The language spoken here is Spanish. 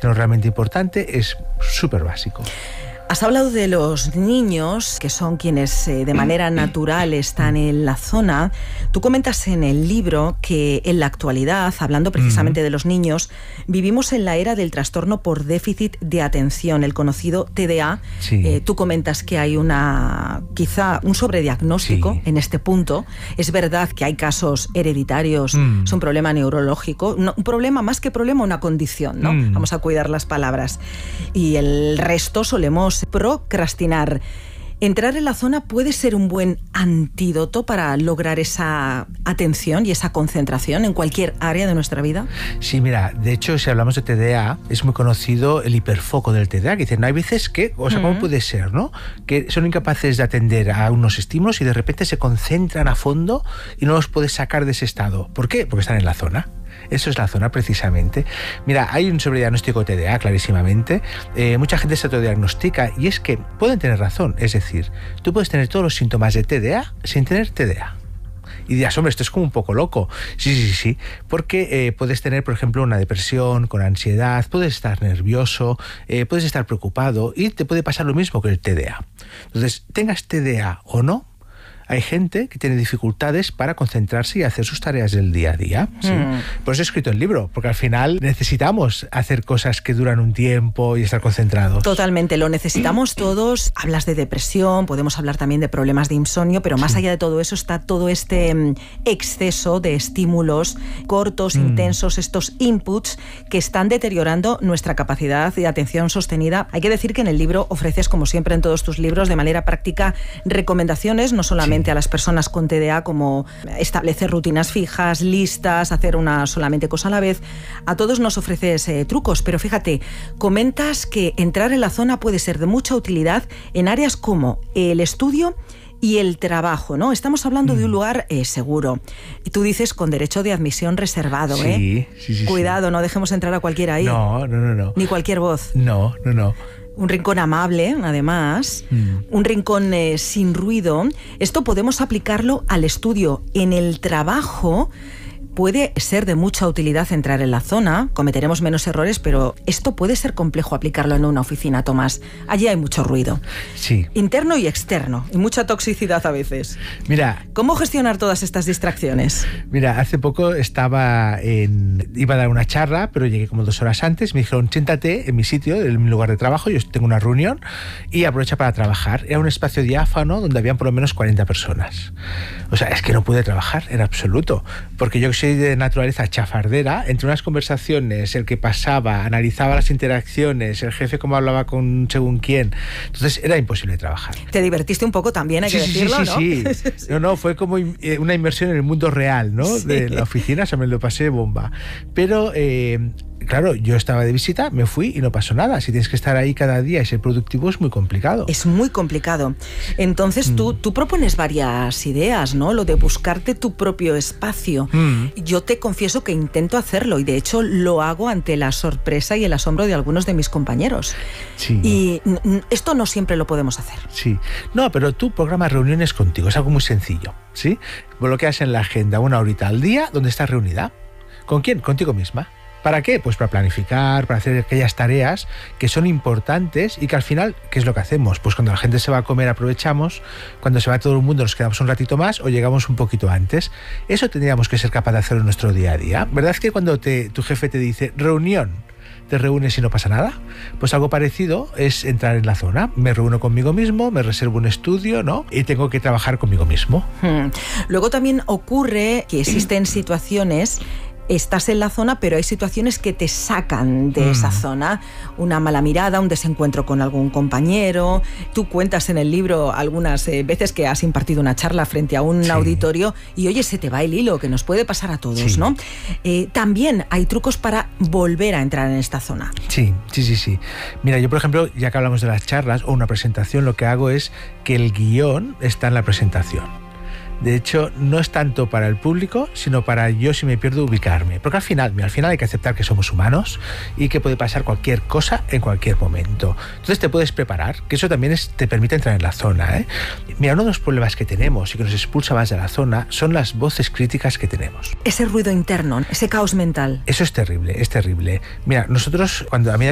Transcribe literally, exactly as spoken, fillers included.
parte no realmente importante, es súper básico. Has hablado de los niños, que son quienes eh, de manera natural están en la zona. Tú comentas en el libro que en la actualidad, hablando precisamente mm. de los niños, vivimos en la era del trastorno por déficit de atención, el conocido T D A. Sí. Eh, tú comentas que hay una, quizá un sobrediagnóstico sí. en este punto. Es verdad que hay casos hereditarios, mm. es un problema neurológico, no, un problema más que problema, una condición, ¿no? Mm. Vamos a cuidar las palabras. Y el resto solemos procrastinar. ¿Entrar en la zona puede ser un buen antídoto para lograr esa atención y esa concentración en cualquier área de nuestra vida? Sí, mira, de hecho, si hablamos de T D A, es muy conocido el hiperfoco del T D A, que dicen, no hay veces que, o sea, ¿cómo mm. puede ser, no? Que son incapaces de atender a unos estímulos y de repente se concentran a fondo y no los puedes sacar de ese estado. ¿Por qué? Porque están en la zona. Eso es la zona, precisamente. Mira, hay un sobrediagnóstico de T D A, clarísimamente. Eh, mucha gente se autodiagnostica y es que pueden tener razón. Es decir, tú puedes tener todos los síntomas de T D A sin tener T D A. Y dirás, hombre, esto es como un poco loco. Sí, sí, sí, porque eh, puedes tener, por ejemplo, una depresión con ansiedad, puedes estar nervioso, eh, puedes estar preocupado y te puede pasar lo mismo que el T D A. Entonces, tengas T D A o no, hay gente que tiene dificultades para concentrarse y hacer sus tareas del día a día. ¿Sí? Mm. Por eso he escrito el libro, porque al final necesitamos hacer cosas que duran un tiempo y estar concentrados. Totalmente, lo necesitamos todos. Hablas de depresión, podemos hablar también de problemas de insomnio, pero más sí. allá de todo eso está todo este exceso de estímulos cortos, mm. intensos, estos inputs que están deteriorando nuestra capacidad de atención sostenida. Hay que decir que en el libro ofreces, como siempre en todos tus libros, de manera práctica, recomendaciones, no solamente sí. a las personas con T D A, como establecer rutinas fijas, listas, hacer una solamente cosa a la vez. A todos nos ofreces eh, trucos, pero fíjate, comentas que entrar en la zona puede ser de mucha utilidad en áreas como el estudio y el trabajo, ¿no? Estamos hablando mm. de un lugar eh, seguro. Y tú dices con derecho de admisión reservado, sí, ¿eh? Sí, sí, Cuidado, sí. no dejemos entrar a cualquiera ahí. No, no, no, no. Ni cualquier voz. No, no, no. Un rincón amable, además, mm. un rincón eh, sin ruido. Esto podemos aplicarlo al estudio. En el trabajo puede ser de mucha utilidad entrar en la zona, cometeremos menos errores, pero esto puede ser complejo aplicarlo en una oficina, Tomás. Allí hay mucho ruido. Sí. Interno y externo, y mucha toxicidad a veces. Mira, ¿cómo gestionar todas estas distracciones? Mira, hace poco estaba en... iba a dar una charla, pero llegué como dos horas antes. Me dijeron, siéntate en mi sitio, en mi lugar de trabajo, yo tengo una reunión, y aprovecha para trabajar. Era un espacio diáfano donde habían por lo menos cuarenta personas. O sea, es que no pude trabajar en absoluto, porque yo soy de naturaleza chafardera, entre unas conversaciones, el que pasaba, analizaba las interacciones, el jefe cómo hablaba con según quién, entonces era imposible trabajar. Te divertiste un poco también, hay sí, que sí, decirlo, sí, ¿no? Sí, sí. No, no, fue como una inmersión en el mundo real, ¿no? Sí. De la oficina, o sea, me lo pasé bomba. Pero... Eh, claro, yo estaba de visita, me fui y no pasó nada. Si tienes que estar ahí cada día y ser productivo es muy complicado. Es muy complicado. Entonces mm. tú, tú propones varias ideas, ¿no? Lo de buscarte tu propio espacio. Mm. Yo te confieso que intento hacerlo y de hecho lo hago ante la sorpresa y el asombro de algunos de mis compañeros. Sí. Y esto no siempre lo podemos hacer. Sí. No, pero tú programas reuniones contigo, es algo muy sencillo, ¿sí? Bloqueas en la agenda una horita al día donde estás reunida. ¿Con quién? Contigo misma. ¿Para qué? Pues para planificar, para hacer aquellas tareas que son importantes y que al final, ¿qué es lo que hacemos? Pues cuando la gente se va a comer aprovechamos, cuando se va todo el mundo nos quedamos un ratito más o llegamos un poquito antes. Eso tendríamos que ser capaz de hacerlo en nuestro día a día. ¿Verdad que cuando te, tu jefe te dice reunión, te reúnes y no pasa nada? Pues algo parecido es entrar en la zona. Me reúno conmigo mismo, me reservo un estudio, ¿no? Y tengo que trabajar conmigo mismo. Hmm. Luego también ocurre que existen situaciones... Estás en la zona, pero hay situaciones que te sacan de mm. esa zona. Una mala mirada, un desencuentro con algún compañero. Tú cuentas en el libro algunas eh, veces que has impartido una charla frente a un sí. auditorio y, oye, se te va el hilo, que nos puede pasar a todos, sí. ¿no? Eh, también hay trucos para volver a entrar en esta zona. Sí, sí, sí, sí. Mira, yo, por ejemplo, ya que hablamos de las charlas o una presentación, lo que hago es que el guión está en la presentación. De hecho, no es tanto para el público, sino para yo, si me pierdo, ubicarme. Porque al final, al final hay que aceptar que somos humanos y que puede pasar cualquier cosa en cualquier momento. Entonces te puedes preparar, que eso también es, te permite entrar en la zona, ¿eh? Mira, uno de los problemas que tenemos y que nos expulsa más de la zona son las voces críticas que tenemos. Ese ruido interno, ese caos mental. Eso es terrible, es terrible. Mira, nosotros, cuando a medida